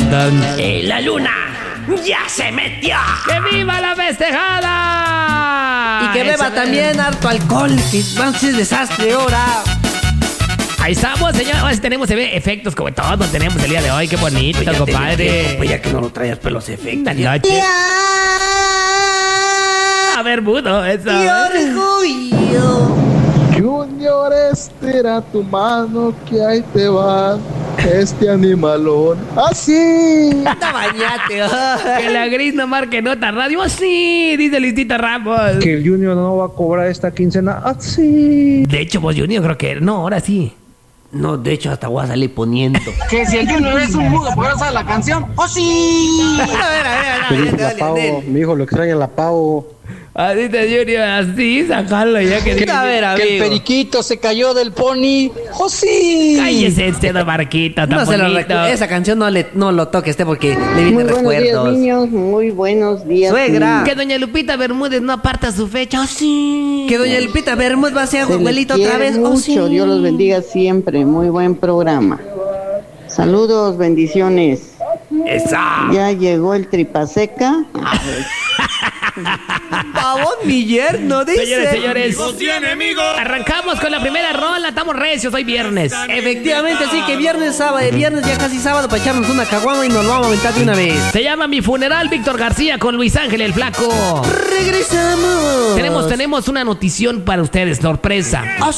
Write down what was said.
La luna ya se metió. ¡Que viva la festejada! Y que beba Eso, también harto alcohol, que vamos a hacer desastre ahora. Ahí estamos, señor. Ahora sí tenemos efectos como todos tenemos el día de hoy. Qué bonito, Ya compadre. tenía tiempo, pues ya que no lo traías, pues los efectos. Esta noche. A ver, mudo, eso. ¡Qué orgullo! Junior, estira tu mano que ahí te va este animalón. ¡Así! ¡No bañate! Que la gris no marque nota radio. Sí, dice Listita Ramos. Que el Junior no va a cobrar esta quincena. ¡Así! De hecho, vos, Junior, creo que no, ahora sí. No, de hecho, hasta voy a salir poniendo. Que si el Junior es un mudo, ¿podrá usar la canción? ¡Oh, sí! A ver, La Pau, mi hijo lo extraña la Pau. Así te Junior, así, sacarlo ya que... A ver, Que el amigo. periquito se cayó del pony. ¡Oh, sí! Cállese este de Marquita, tan No se lo bonito. esa canción no lo toque porque le viene Muy buenos días, recuerdos. niños. Muy buenos días. Suegra. Que doña Lupita Bermúdez no aparta su fecha. ¡Oh, sí! Que doña Lupita Bermúdez va a ser Se les abuelito otra quiere vez. mucho. Oh, sí. Dios los bendiga siempre. Muy buen programa. Saludos, bendiciones. ¡Esa! Ya llegó el tripaseca. Pavón, mi yerno, dice. Señores, arrancamos con la primera rola. Estamos recios, hoy viernes. Efectivamente, sí, que viernes, ya casi sábado para echarnos una caguama y nos vamos a aventar de una vez. Se llama Mi Funeral, Víctor García con Luis Ángel el Flaco. Regresamos. Tenemos una notición para ustedes, sorpresa. Oh,